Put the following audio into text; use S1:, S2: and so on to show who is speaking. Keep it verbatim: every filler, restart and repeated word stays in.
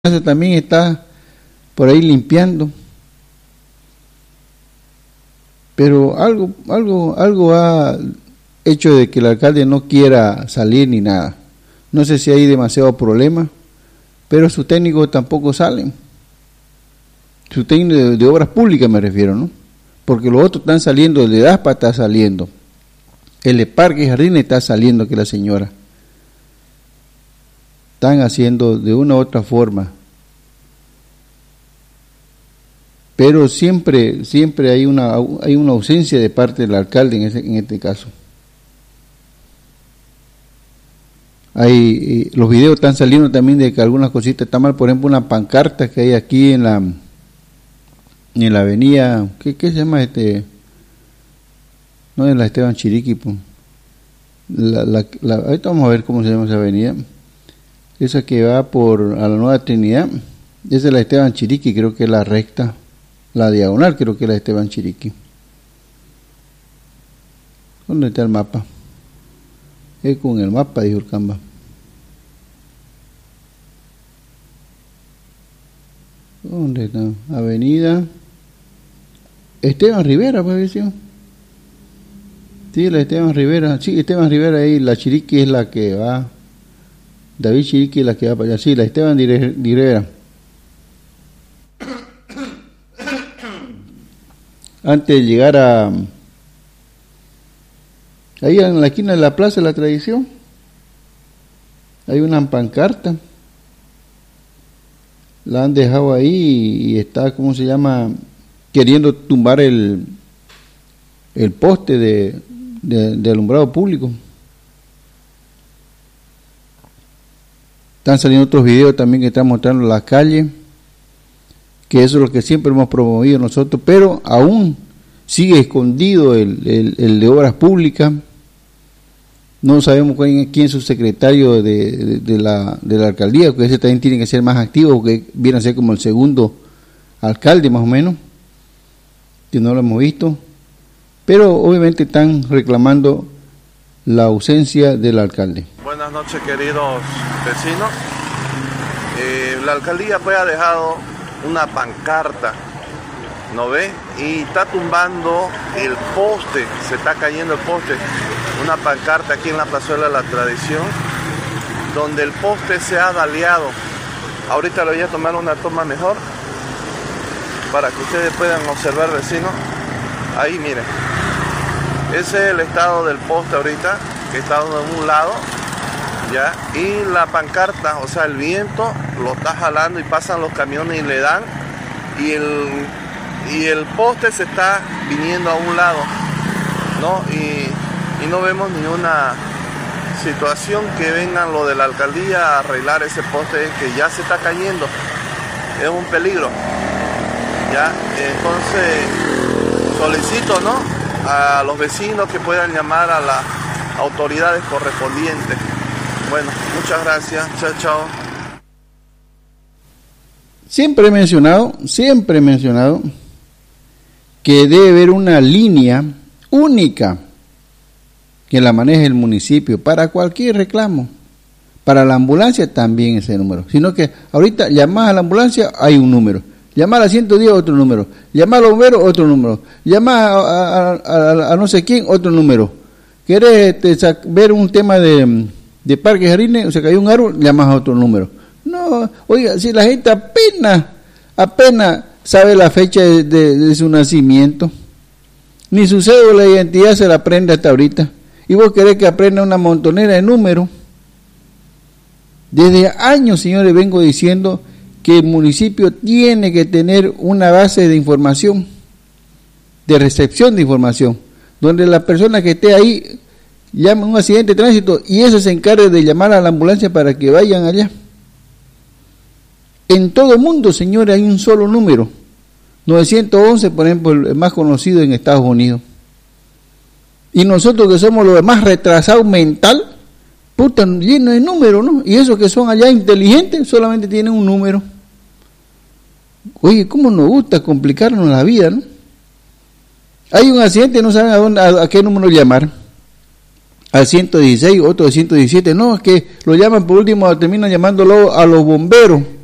S1: también está por ahí limpiando, pero algo algo algo ha hecho de que el alcalde no quiera salir ni nada. No sé si hay demasiado problema, pero sus técnicos tampoco salen. Su técnico de, de obras públicas me refiero, ¿no? Porque los otros están saliendo, el de DASPA está saliendo, el de Parque y Jardines está saliendo, que la señora están haciendo de una u otra forma, pero siempre siempre hay una hay una ausencia de parte del alcalde en ese en este caso. Hay los videos están saliendo también de que algunas cositas están mal, por ejemplo una pancarta que hay aquí en la en la avenida, ¿qué, qué se llama este? No es la Esteban Chiriqui, pues. La, la, la, ahorita vamos a ver cómo se llama esa avenida. Esa que va por a la Nueva Trinidad, esa es la Esteban Chiriqui, creo que es la recta, la diagonal creo que es la Esteban Chiriqui. ¿Dónde está el mapa? Es con el mapa, dijo el Camba. ¿Dónde está? Avenida Esteban Rivera, pues decía. Sí, la Esteban Rivera, sí, Esteban Rivera ahí, la Chiriqui es la que va. David Chiriqui es la que va para allá, sí, la Esteban Rivera. Antes de llegar a ahí en la esquina de la Plaza de la Tradición, hay una pancarta, la han dejado ahí y está, ¿cómo se llama?, queriendo tumbar el el poste de, de, de alumbrado público. Están saliendo otros videos también que están mostrando la calle, que eso es lo que siempre hemos promovido nosotros, pero aún sigue escondido el, el, el de obras públicas. No sabemos quién, quién es su secretario de, de, de, la, de la alcaldía, porque ese también tiene que ser más activo, porque viene a ser como el segundo alcalde más o menos, que no lo hemos visto, pero obviamente están reclamando la ausencia del alcalde.
S2: Buenas noches, queridos vecinos. Eh, la alcaldía pues ha dejado una pancarta, ¿no ve? Y está tumbando el poste, se está cayendo el poste, una pancarta aquí en la Plazuela de la Tradición, donde el poste se ha daleado. Ahorita le voy a tomar una toma mejor para que ustedes puedan observar, vecinos. Ahí miren, ese es el estado del poste ahorita, que está en un lado, ya, y la pancarta, o sea, el viento lo está jalando y pasan los camiones y le dan, y el, y el poste se está viniendo a un lado, ¿no? Y, y no vemos ninguna situación que vengan lo de la alcaldía a arreglar ese poste que ya se está cayendo, es un peligro, ya. Entonces solicito, ¿no?, a los vecinos que puedan llamar a las autoridades correspondientes. Bueno, muchas gracias, chao, chao.
S1: Siempre he mencionado, siempre he mencionado que debe haber una línea única que la maneje el municipio para cualquier reclamo. Para la ambulancia también ese número, sino que ahorita llamás a la ambulancia, hay un número. Llamar a ciento diez, otro número. Llamar a los bomberos, otro número. Llamar a, a, a, a no sé quién, otro número. ¿Querés este, ver un tema de, de Parque Jardines? O sea, que hay un árbol, llamas a otro número. No, oiga, si la gente apenas, apenas sabe la fecha de, de, de su nacimiento, ni su cédula de identidad se la aprende hasta ahorita. Y vos querés que aprenda una montonera de números. Desde años, señores, vengo diciendo que el municipio tiene que tener una base de información, de recepción de información, donde la persona que esté ahí llame a un accidente de tránsito y eso se encargue de llamar a la ambulancia para que vayan allá. En todo el mundo, señores, hay un solo número, novecientos once, por ejemplo, el más conocido en Estados Unidos. Y nosotros que somos los más retrasados mental, puta, lleno de números, ¿no? Y esos que son allá inteligentes solamente tienen un número. Oye, ¿cómo nos gusta complicarnos la vida, no? Hay un accidente, no saben a dónde, a, a qué número llamar. Al ciento dieciséis, otro de ciento diecisiete. No, es que lo llaman por último, terminan llamándolo a los bomberos.